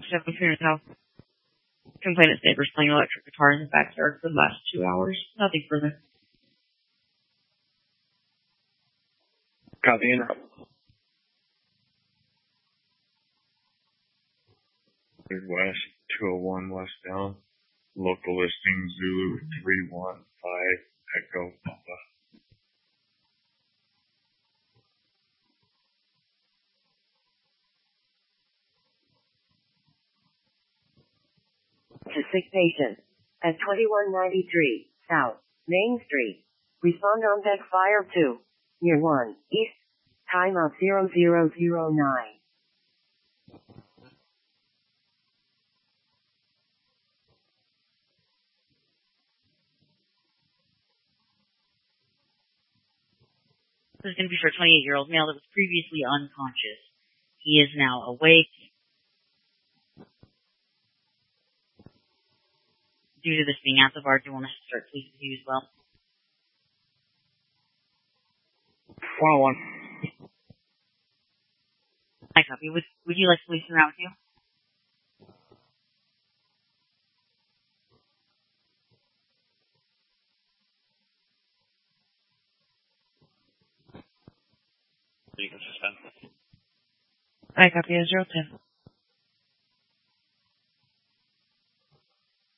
7 house. Complainant's neighbors playing electric guitar in the backyard for the last 2 hours. Nothing further. Copy in. West 201 westbound. Local listing Zulu 315 Echo Papa. To sick patient at 2193 South Main Street. Respond on deck fire 2 near 1 East. Time of 0009. This is going to be for a 28-year-old male that was previously unconscious. He is now awake. Due to this being out of our, do you want us to start police with you as well? 101. I copy. Would you like police around with you? You can suspend. I copy as 010.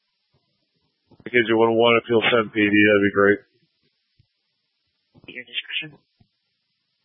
Because you want to if you'll send PD, that'd be great. Your description.